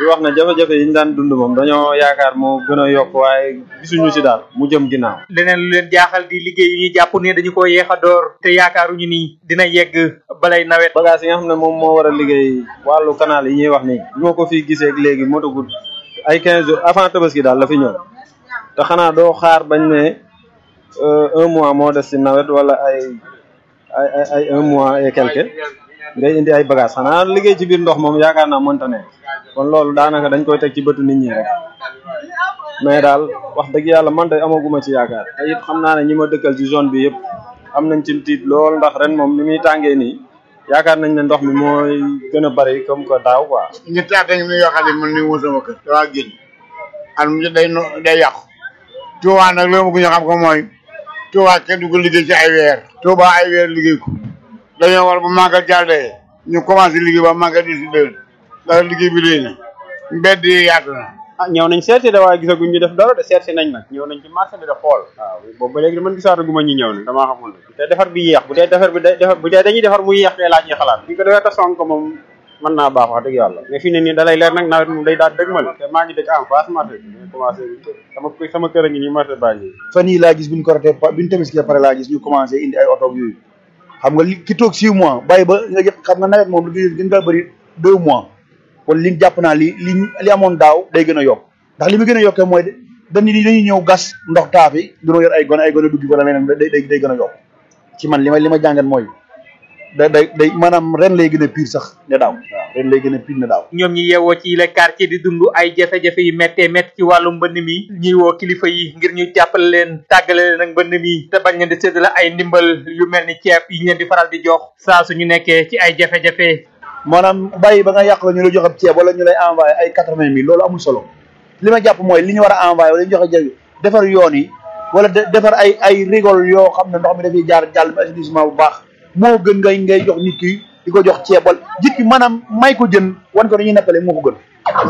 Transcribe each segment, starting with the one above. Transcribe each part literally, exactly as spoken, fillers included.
di wax ne jafe-jafe yi ñu daan dund moom dañoo yaakaar moo gën a yokk waaye gisuñu ci daal mu jëm ginnaaw. leneen lu leen jaaxal di liggéey yu ñu jàpp ne dañu ko yeex a door te yaakaaruñu ni dina yegg balay nawet. bagage yi nga xam ne moom moo war a liggéey wàllu canal yi ñuy wax nii bi ma ko fii gisee léegi motagul ay quinze jours avant tabaski daal la fi ñëw te xanaa doo xaar bañ ne un mois moo des ci nawet wala ay ay ay un mois et quelque ngay indi ay bagage xanaa liggéey ci biir ndox moom yaakaar naa mënta ne kon loolu daanaka dañ koy teg ci bëtu nit ñi rek mais daal wax dëgg yàlla man de amaguma ci yaakaar te it xam naa ne ñi ma dëkkal ci zone bi yëpp am nañ ci tiit lool ndax ren moom ni muy tàngee nii yaakaar nañ ne ndox mi mooy gën a bari comme que daaw quoi. ñetti at ngi yoo xam ne man ni mu sama kër dawaa génn at mu day no day yàqu Touba nag loolu ma ko ñu xam ko mooy Touba kenn du ko liggéey ci ay weer Touba ay weer liggéey ko dañoo war ba màggal jàllee ñu commencé liggéey ba màggal di si déwén ndax liggéey bi léegi na mbedd yi yaatu na. ah ñëw nañ seeti de waaye gisaguñ ñu def dara de seeti nañ nag ñëw nañ ci marché bi de xool waaw boobu ba léegi man gisaataguma ñu ñëw nag damaa xamul nag te defar bi yéex bu dee defar bi day defar bu dee dañuy defar mu yéex te laaj ñuy xalaat bi ko defee te sonk moom mën naa baax wax dëgg yàlla mais fii ne nii da lay leer nag nawet moom day daal dëgmal te maa ngi dëkk en face marché bi commencé sama sama kër a ngi nii marché baa ngi fan yii laa gis buñ ko ratee buñ tabaskee pare laa gis ñu commencé indi ay oto yooyu xam nga li ki toog six mois bàyyi ba nga jëpp xam nga nawet moom lu gën nga bëri deux mois kon li jàpp naa li li li amoon daaw day gën a yokk ndax li mu gën a yokkee mooy dañu dañuy ñëw gas ndox taafi dunoo yor ay gone ay gone duggi wala leneen day day day gën a yokk ci man li ma li ma jàngat mooy da day day maanaam ren lay gën a pire sax ne daaw waaw ren lay gën a pire ne daaw ñoom ñi yeewoo ci le quartier di dund ay jafe-jafe yi méttee métti ci wàllu mbënn mi ñuy woo kilifa yi ngir ñu jàppale leen tàggale leen ak mbënn mi te bañ leen di séddale ay ndimbal yu mel ni ceeb yi ñu leen di faral di jox saa su ñu nekkee ci ay jafe-jafe. maanaam bàyyi ba nga yàq la ñu lay jox ab ceeb wala ñu lay envoyé ay quatre-vingt mille loolu amul solo li ma jàpp mooy li ñu war a envoyé wala ñu joxe jafe defar yoon yi wala defar ay ay rigole yoo xam ne ndox mi dafay jaar jàll bi assainissement bu baax moo gën ngay ngay jox nit ki di ko jox ceeb wala jikki maanaam may ko jën wan ko dañuy neppale moo ko gën.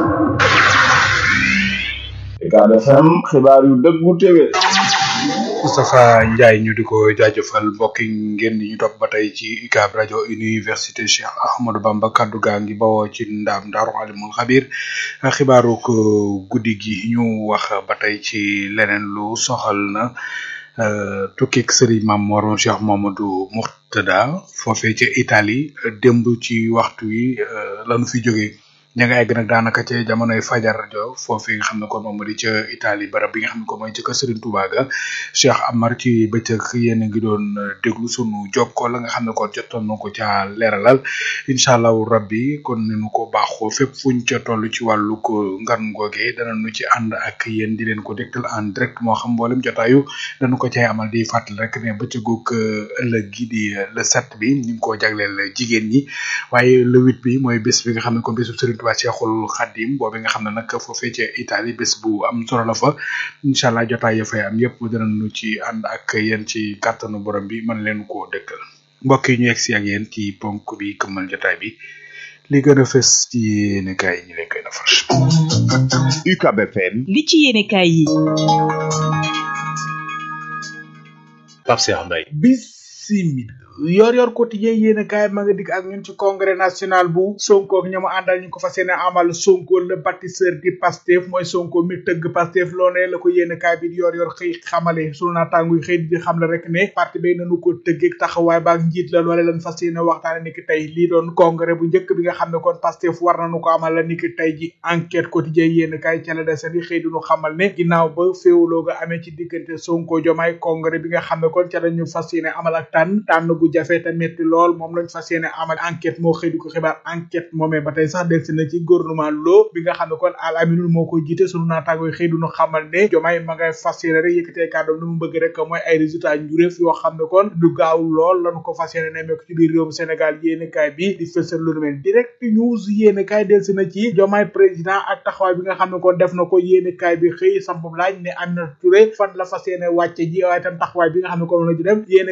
Ucab F M xibaar yu dëggu téwé. Moustapha Ndiaye ñu di ko jaajëfal mbokk yi ngeen di ñu topp ba tey ci Ucab rajo université Cheikh Ahmadou Bamba kaddu gaa ngi bawoo ci ndaam Daaru Alimul Xabir xibaaru ko guddi gi ñu wax ba tey ci leneen lu soxal na tukkik Serigne Mame Mor Cheikh Mamadou Mourtada foofee ca Italie démb ci waxtu wi lañu fi jógee ña nga egg nag daanaka ca jamonoy fajar jo foofee nga xam ne kon moom di ca Italie barab bi nga xam ne ko mooy ci kër Serigne Touba ga Cheikh Amar ci bëccëg yéen a ngi doon déglu sunu jokkoo la nga xam ne kon jotoon na ko ca leeralal incha allahu rabbi kon ni nu ko baaxoo fépp fuñ ca toll ci wàllu ko ngan googee danañu ci ànd ak yéen di leen ko dégtal en direct moo xam mboolem jotaayu dañu ko cay amal di fàttali rek ne bëccëgug ëllëg gi di le sept bi ñu ngi koo jagleel jigéen ñi waaye le huit bi mooy bés bi nga xam ne kon bésu Serigne Touba Cheikhul Khadim boobu nga xam ne nag foofee ca Italie bés bu am solo la fa incha allah jotaay ya fay am yëpp danañu ci ànd ak yéen ci kàttanu borom bi man leen koo dëkkal mbokk yi ñu yegg si ak yéen ci ponk bi këmmal jotaay bi li gën a fës ci yéenekaay yi ñu leen koy nafar. Ucab F M. li ci yéenekaay yi. Pape Cheikh Mbaye. Bismillah. yor yor quotidien yéene kaay ma nga dik ak ñun ci congrès national bu Sonko ak ñama àndal ñu ko fas yéene amal Sonko le bâtisseur di Pastef mooy Sonko mi tëgg Pastef loone la ko yéene kaay bi yor yor xëy xamale sunu naataango yi xëy di xam la rek ne parti bay nañu ko tëggeeg taxawaay ba ak njiit la loole lan fas yéene waxtaane ni ki tey lii doon congrès bu njëkk bi nga xam ne kon Pastef war nañu ko amal la ni ki tey ji enquête quotidien yéene kaay ca la desandi xëy duñu xamal ne ginnaaw ba féewuloo ga amee ci diggante Sonko Diomaye congrès bi nga xam ne kon ca lañu fas yéene amal ak tànn tànn gu jafe te metti lool moom lañ fas yéene amal enquête moo xëy di ko xibaar enquête moomee ba tey sax delsi na ci gouvernement loo bi nga xam ne kon Al Aminul moo ko jiite sunu naataango yi xëy duñu xamal ne Diomaye ma ngay fas yéene rek yëkkatee kàddoom li mu bëgg rek mooy ay résultats njuréef yoo xam ne kon du gaaw lool lañu ko fas yéene nemmeeku ci biir réewum Sénégal yéene kaay bi di fësal lu mel direct news yéene kaay delsi na ci Diomaye président ak taxawaay bi nga xam ne kon def na ko yéene kaay bi xëy samp laaj ne Aminata Touré fan la fas yéene wàcce ji waaye tam taxawaay bi nga xam ne kon la ci def yéene kaay bi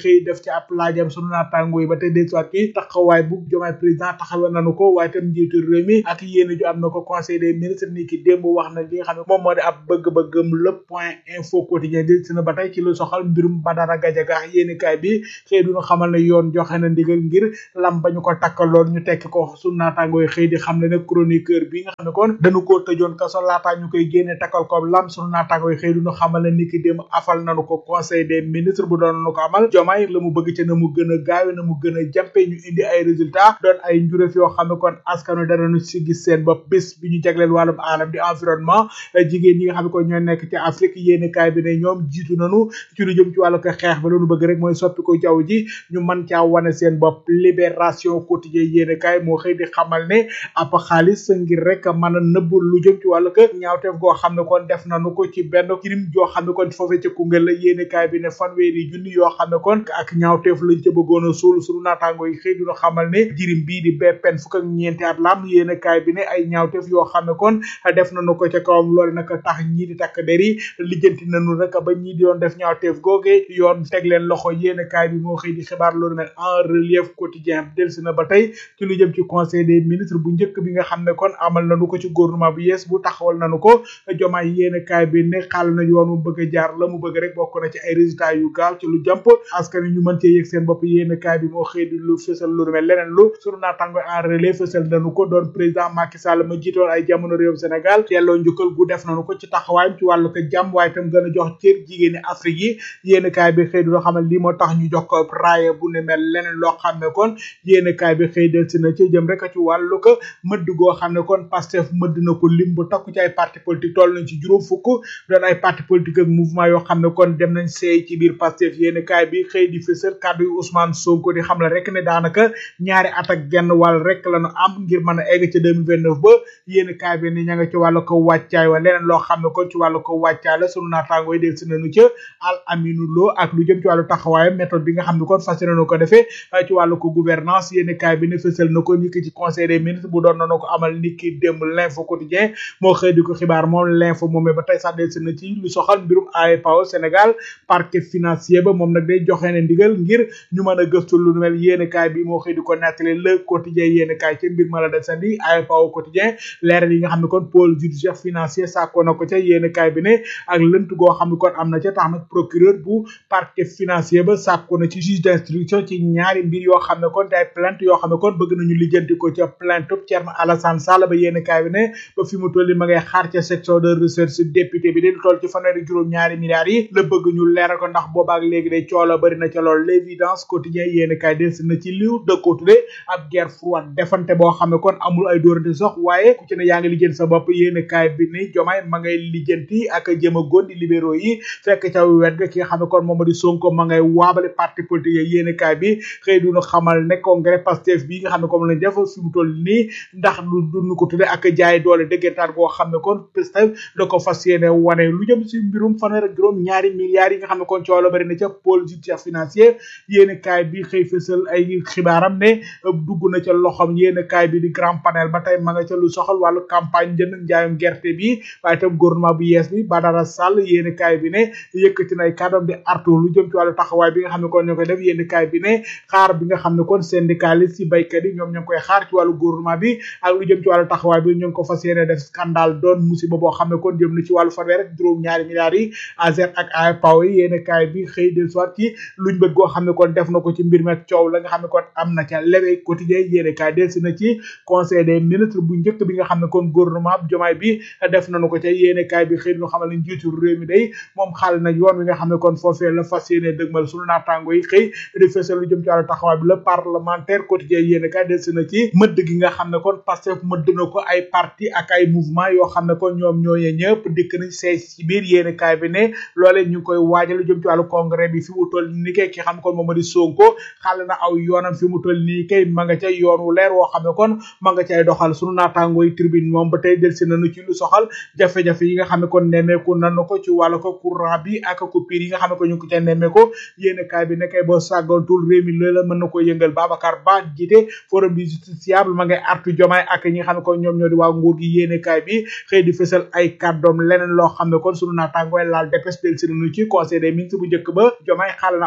xëy def ci ab laajam sunu naataango yi ba tey dellusiwaat ki taxawaay bu Diomaye président taxawal nañu ko waaye tam njiitu réew mi ak yéen ju am na ko conseil des ministres ni ki démb wax na li nga xam ne moom moo di ab bëgg-bëggam le point info quotidien del si na ba tey ci lu soxal mbirum Badara Gadiaga yéeni kaay bi xëy duñu xamal ne yoon joxe na ndigal ngir lam ba ñu ko takkaloon ñu tekk ko sunu naataango yi xëy di xam ne ne chroniqueur bi nga xam ne kon dañu koo tëjoon kaso laataa ñu koy génne takkal ko lam sunu naataango yi xëy duñu xamal ne ni ki démb afal nañu ko conseil des ministres bu doon nañu ko amal Diomaye la mu bëgg ca na mu gën a gaawe na mu gën a jàmpe ñu indi ay résultats doon ay njuréef yoo xam ne kon askanu danañu si gis seen bopp bés bi ñu jagleel wàllum alam di environnement jigéen ñi nga xam ne kon ñoo nekk ci Afrique yéeni kaay bi ne ñoom jiitu nañu ci lu jëm ci wàllu ko xeex ba loolu bëgg rek mooy soppi ko jaww ji ñu mën caa wane seen bopp libération quotidien yéeni kaay moo xëy di xamal ne ab xaalis ngir rek mën a nëbb lu jëm ci wàllu ko ñaawteef goo xam ne kon def nañu ko ci benn crime joo xam ne kon foofee ca Koungheul la yéeni kaay bi ne fanweeri junni yoo xam ne kon ak ñaawteef lañ ca bëggoon a suul suñu naataango yi xëy dina xamal ne jirim bii di beppen fukk ak ñeenti at lam yéeni kaay bi ne ay ñaawteef yoo xam ne kon def nañu ko ca kawam loolu nag tax ñii di takk der yi lijjanti nañu rek ba ñii di yoon def ñaawteef googe yoon teg leen loxo yéeni kaay bi moo xëy di xibaar loolu mel en relief quotidien delsi na ba tey ci lu jëm ci conseil des ministres bu njëkk bi nga xam ne kon amal nañu ko ci gouvernement bu yees bu taxawal nañu ko Diomaye yéeni kaay bi ne xaal na yoon mu bëgg a jaar la mu bëgg rek bokk na ci ay résultats yu gaaw ci lu jàmp askan wi ñu mën cee yëg seen bopp yéeni kaay bi moo xëy di lu fësal lu mel leneen lu sunu naataango en relais fësal nañu ko doon président Macky Sall ma jiitoon ay jamono réewum Sénégal yelloo njukkal gu def nañu ko ci taxawaayam ci wàllu ko jàmm waaye itam gën a jox cër jigéeni Afrique yi yéeni kaay bi xëy di loo xamal lii moo tax ñu jox ko raaya bu ne mel leneen loo xam ne kon yéeni kaay bi xëy del si na ci jëm rek ci wàllu ko mëdd goo xam ne kon Pastef mëdd na ko lim bu takku ci ay parti politique toll nañ ci juróom fukk doon ay parti politique ak mouvement yoo xam ne kon dem nañ seey ci biir Pastef yéeni kaay bi xëy di fësal kàddu yu Ousmane Sonko di xam la rek ne daanaka ñaari at ak genn wàll rek lañu am ngir mën a egg ci deux mille vingt-neuf ba yéeni kaay bi ni ña nga ci wàllu ko wàccaay wa leneen loo xam ne kon ci wàllu ko wàccaay la sunu naataango yi del si nañu ca Al Aminou Lo ak lu jëm ci wàllu taxawaayam méthode bi nga xam ne kon fas yéene ko defee ci wàllu ko gouvernance yéeni kaay bi ne fësal na ko niki ci conseil des ministres bu doon nañu ko amal niki démb l'info quotidien moo xëy di ko xibaar moom l'info moomee ba tey sax del si na ci lu soxal mbirum A E P A O Sénégal parquet financier ba moom nag day joxe ne ndigal ngir ñu mën a gëstu lu mel yéeni kaay bi moo xëy di ko nettali le quotidien yéeni kaay ca mbir ma la desandi A E P A O quotidien leeral yi nga xam ne kon pôle judiciaire financier sàkkoo na ko ca yéeni kaay bi ne ak lënt goo xam ne kon am na ca tax nag procureur bu parquet financier ba sàkkoo na ci juge d'instruction ci ñaari mbir yoo xam ne kon day plainte yoo xam ne kon bëgg nañu lijjanti ko ca plainte Thierno Alassane Sall ba yéeni kaay bi ne ba fi mu tolli ma ngay xaar ca section de recherche député bi di toll ci fanweeri juróom ñaari milliards yi la bëgg ñu leeral ko ndax boobaak léegi day coola bari na ca lool l'évidence quotidien yéeni kaay des na ci liw dëkkoo tudde ab guerre froide defante boo xam ne kon amul ay dóorante sox waaye ku ci ne yaa ngi lijjanti sa bopp yéeni kaay bi ni Diomaye ma ngay lijjanti ak jëm a gondi libéraux yi fekk ca wet ga ki nga xam ne kon moom di Sonko ma ngay waabale parti politique yi yéeni kaay bi xëy duñu xamal ne congrès Pastef bi nga xam ne comme lañ def fi mu toll nii ndax du duñu ko tudde ak jaay doole dëggantaan goo xam ne kon Pastef da ko fas yéene wane lu jëm si mbirum fanweer ak juróom ñaari milliards yi nga xam ne kon coola bari na ca pôle judiciaire financier yéeni kaay bi xëy fësal ay xibaaram ne dugg na ca loxom yéeni kaay bi di grand panel ba tey ma nga ca lu soxal wàllu campagne jënd njaayum gerte bi waaye tam gouvernement bu yees bi Badara Sall yéeni kaay bi ne yëkkati na ay kàddoom di artu lu jëm ci wàllu taxawaay bi nga xam ne kon ñoo koy def yéeni kaay bi ne xaar bi nga xam ne kon syndicaliste yi baykat yi ñoom ñoo ngi koy xaar ci wàllu gouvernement bi ak lu jëm ci wàllu taxawaay bi ñoo ngi ko fas yéene def scandale doon musiba boo xam ne kon jëm na ci wàllu fanweer ak juróom ñaari milliards yi A Z ak A E P A O yi yéeni kaay bi xëy del soit ci luñ bët goo xam ne kon def na ko ci mbir mi ak coow la nga xam ne kon am na ca L'Éveil quotidien yéeni kaay del si na ci conseil des ministres bu njëkk bi nga xam ne kon gouvernement bu Diomaye bi def nañu ko ca yéeni kaay bi xëy ñu xamal ne njiitu réew mi day moom xaal na yoon wi nga xam ne kon foofee la fas yéene dëgmal sunu naataango yi xëy di fësal lu jëm ci wàllu taxawaay bi le parlementaire quotidien yéeni kaay del si na ci mëdd gi nga xam ne kon Pastef mëdd na ko ay parti ak ay mouvement yoo xam ne kon ñoom ñooñee ñëpp dikk nañ seey ci biir yéeni kaay bi ne loolee ñu ngi koy waajal lu jëm ci wàllu congrès bi fi mu toll nii kay ki xam kon moom di Sonko xàll na aw yoonam fi mu toll nii kay ma nga ca yoon wu leer woo xam ne kon ma nga cay doxal sunu naataango yi tribune moom ba tey del si nañu ci lu soxal jafe-jafe yi nga xam ne kon nemmeeku nanu ko ci wàllu ko courant bi ak coupure yi nga xam ne ko ñu ngi ko ca nemmeeku yéeni kaay bi ne kay boo sàggantul réew mi loola mën na ko yëngal Babacar Ba jiite forum du justiciable ma ngay artu Diomaye ak ñi nga xam ne kon ñoom ñoo di waa nguur gi yéeni kaay bi xëy di fësal ay kàddoom leneen loo xam ne kon sunu naataango laal dépêche del si nañu ci conseil des ministres bu njëkk ba Diomaye xaal na aw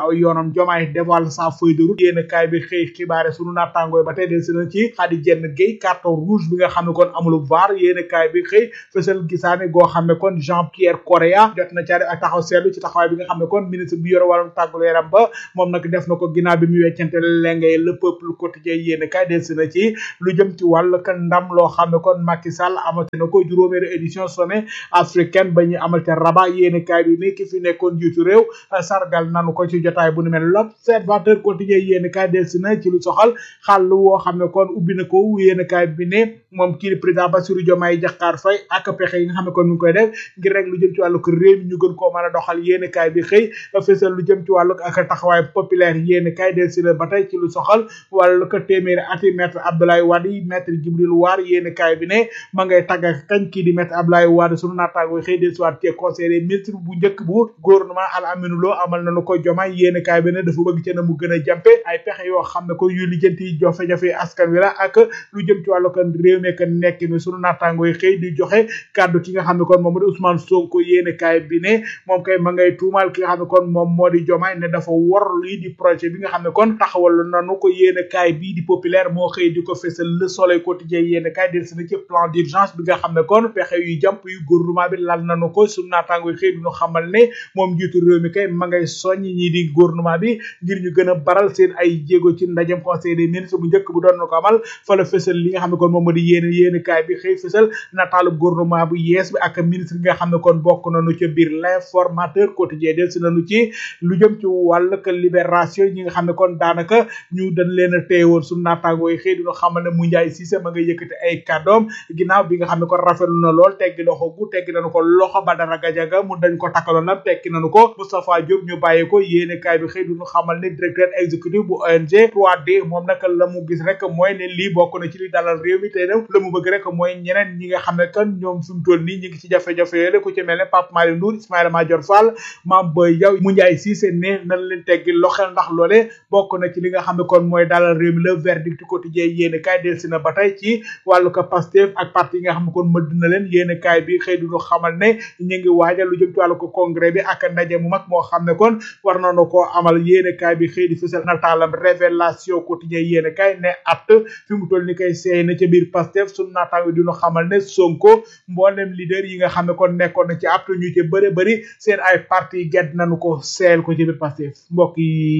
aw yoonam Diomaye dévoile sa feuille de route yéen kaay bi xëy xibaare sunu naataangooy ba tey del si na ci Khady Diène Gaye carton rouge bi nga xam ne kon amul var yéen kaay bi xëy fësal gisaane goo xam ne kon Jean-Pierre Correa jot na caa def ak taxaw seetlu ci taxawaay bi nga xam ne kon ministre bi yore wàllum tàggat yaram ba moom nag def na ko ginnaaw bi mu weccante lengay le peuple quotidien yéen kaay del si na ci lu jëm ci wàll ka ndam loo xam ne kon Macky Sall amati na ko juróomeeri édition sommet africaine ba ñu amal ca Rabat yéen kaay bi ni ki fi nekkoon jiitu réew sargal nanu ko ci jotaay bu nu mel l'observateur quotidien yéen kaay del si na ci lu soxal xàll woo xam ne kon ubbi na ko yéen kaay bi ne moom kii di président Bassirou Diomaye Diakhar Faye ak pexe yi nga xam ne kon mu ngi koy def ngir rek lu jëm ci wàllu ko réew mi ñu gën koo mën a doxal yéen kaay bi xëy fësal lu jëm ci wàllu ak taxawaay populaire yéen kaay del si na ba tey ci lu soxal wàllu ko téeméeri ati maître Abdoulaye Wade maître Djibril War yéen kaay bi ne ma ngay tàgga kañ kii di maître Abdoulaye Wade sunu naataango xëy del si waat ci conseil des ministres bu njëkk bu gouvernement Al Aminou Lo amal nañu ko Diomaye yéen kaay bi ne dafa bëgg ci na mu gën a jàmpe ay pexe yoo xam ne ko yu lijjanti jafe-jafe askan wi la ak lu jëm ci wàllu kon réew mi ka nekk ni sunu naataango yi xëy di joxe kàddu ki nga xam ne kon moom moo di Ousmane Sonko yéen kaay bi ne moom kay ma ngay tuumaal ki nga xam ne kon moom moo di Diomaye ne dafa wor lii di projet bi nga xam ne kon taxawal nañu ko yéen kaay bii di populaire moo xëy di ko fësal le soleil quotidien yéen kaay del si na ci plan d'urgence bi nga xam ne kon pexe yu jàmp yu gouvernement bi lal nañu ko sunu naataango yi xëy duñu xamal ne moom njiitu réew mi kay ma ngay soññ ñi di gouvernement bi ngir ñu gën a baral seen ay jéego ci ndajem conseil des ministres bu njëkk bu doon na ko amal fa la fësal li nga xam ne kon moom moo di yéen yéen kaay bi xëy fësal nataalu gouvernement bu yees bi ak ministre bi nga xam ne kon bokk nañu ca biir l'informateur quotidien del si nañu ci lu jëm ci wàll ka libération ñi nga xam ne kon daanaka ñu dañ leen a téye woon suñu naataangoo yi xëy dina xamal ne mu Ndiaye Cissé ma nga yëkkati ay kàddoom ginnaaw bi nga xam ne kon rafetlu na lool teggi loxo gu teggi nañu ko loxo Badara Gadiaga mu dañ ko takkaloon nag tekki nañu ko Moustapha Diop ñu bàyyi ko yéene kaay bi xëy dinu xamal ne directeur exécutif bu O N G trois D moom nag la mu gis rek mooy ne lii bokk na ci li dalal réew mi tey nag la mu bëgg rek mooy ñeneen ñi nga xam ne kan ñoom fi mu toll nii ñi ngi ci jafe-jafe yooyu ku ci mel ne Pape Malick Ndour Ismaïla Madior Fall Mame Boye Diaw mu Ndiaye Cissé ne nañ leen teggi loxel ndax loole bokk na ci li nga xam ne kon mooy dalal réew mi le verdict quotidien yéene kaay del si na ba tey ci wàllu ko Pastef ak parti yi nga xam ne kon mëdd na leen yéene kaay bi xëy duñu xamal ne ñu ngi waajal lu jëm ci wàllu ko congrès bi ak ndaje mu mag moo xam ne kon war nañu koo amal yéene kaay bi xëy di fësal nataalam révélation quotidien yéene kaay ne at fi mu toll ni koy seey na ca biir Pastef sunu naataango duñu xamal ne Sonko mboolem leader yi nga xam ne kon nekkoon na ci at ñu ci bëri bëri seen ay parti gedd nañu ko seel ko ci biir Pastef mbokk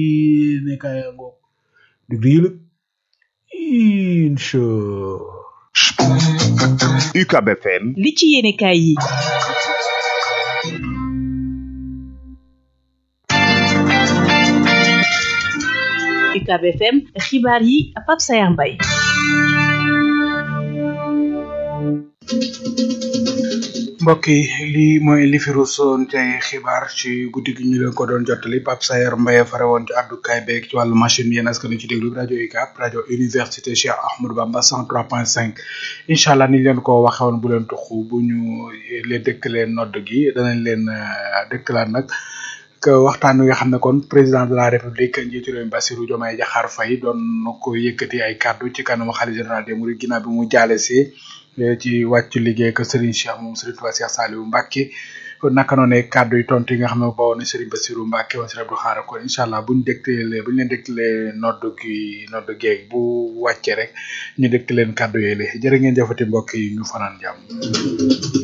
yi ne kaay ngoog diglu yi incha U C A B F M li ci yéene kaay yi U C A B F M xibaar yi Pape Sayar Mbaye mbokk yi lii mooy li fi ruusoon ci ay xibaar ci guddi gi ñu leen ko doon jottali Pape Sayar Mbaye fare woon ci àddukaay beeg ci wàllu machine bi yéen askan ci déglu rajo U C A B rajo université Cheikh Ahmadou Bamba cent trois point cinq incha allah ni leen ko waxee woon bu leen tuxu bu ñu leen dëkkalee nodd gi danañ leen dëkkalaat nag que waxtaan wi nga xam ne kon président de la république njiitu réew mi Bassirou Diomaye Diakhar Faye doon na ko yëkkati ay kàddu ci kanamu xalifa général des mourides ginnaaw bi mu jaale si ci wàccu liggéey que Serigne Cheikh moom Serigne Touba Cheikh Saliou Mbacké naka noonu kàddu yi tontu yi nga xam ne bawoo na Serigne Bassirou Mbacké woon Serigne Abdou Khara kon incha allah buñ dégtalee buñ leen dégtalee noddu gi noddu geeg bu wàccee rek ñu dégtaleen kàddu yooyu la jërë ngeen jëfati mbokk yi ñu fanaan jàmm.